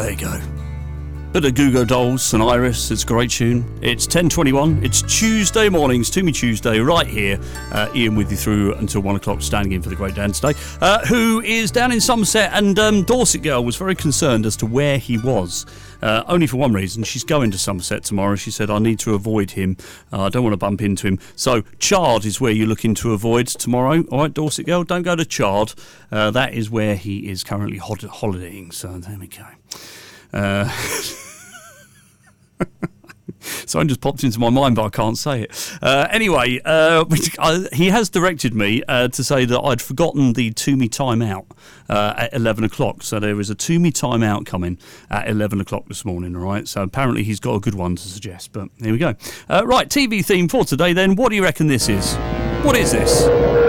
There you go. Bit of Goo Goo Dolls and Iris. It's a great tune. It's 10:21. It's Tuesday mornings, Toomey Tuesday, right here. Ian with you through until 1 o'clock, standing in for the great Dan today, who is down in Somerset, and Dorset Girl was very concerned as to where he was. Only for one reason. She's going to Somerset tomorrow. She said, I need to avoid him. I don't want to bump into him. So Chard is where you're looking to avoid tomorrow. All right, Dorset Girl, don't go to Chard. That is where he is currently holidaying. So there we go. Something just popped into my mind, but I can't say it. Anyway, he has directed me to say that I'd forgotten the Toomey timeout at 11 o'clock. So there is a Toomey timeout coming at 11 o'clock this morning, all right? So apparently he's got a good one to suggest, but here we go. Right, TV theme for today then. What do you reckon this is? What is this?